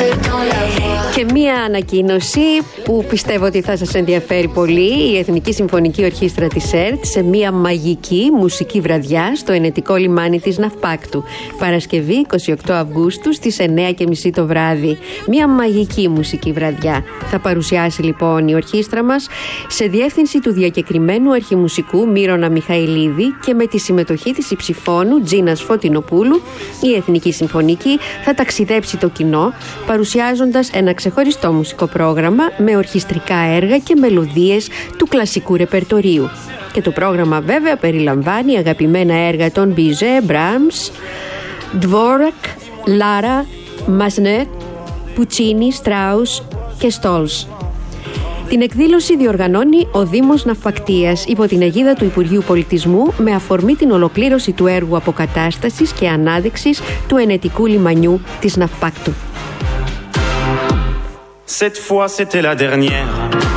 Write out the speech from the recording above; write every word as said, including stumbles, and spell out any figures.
Και μία ανακοίνωση που πιστεύω ότι θα σας ενδιαφέρει πολύ. Η Εθνική Συμφωνική Ορχήστρα της ΕΡΤ σε μία μαγική μουσική βραδιά στο ενετικό λιμάνι της Ναυπάκτου. Παρασκευή εικοστή ογδόη Αυγούστου στις εννιά και μισή το βράδυ. Μία μαγική μουσική βραδιά. Θα παρουσιάσει λοιπόν η ορχήστρα μας σε διεύθυνση του διακεκριμένου αρχιμουσικού Μύρονα Μιχαηλίδη και με τη συμμετοχή της υψηφώνου Τζίνας Φωτεινοπούλου. Η Εθνική Συμφωνική θα ταξιδέψει το κοινό παρουσιάζοντας ένα ξεχωριστό μουσικό πρόγραμμα με ορχιστρικά έργα και μελωδίες του κλασικού ρεπερτορίου. Και το πρόγραμμα βέβαια περιλαμβάνει αγαπημένα έργα των Μπιζέ, Μπράμς, Ντβόρακ, Λάρα, Μασνέ, Πουτσίνι, Στράους και Στόλς. Την εκδήλωση διοργανώνει ο Δήμος Ναυπακτίας υπό την αιγίδα του Υπουργείου Πολιτισμού με αφορμή την ολοκλήρωση του έργου αποκατάστασης και ανάδειξης του ενετικού λιμανιού της Ναυπάκτου. Cette fois c'était la dernière.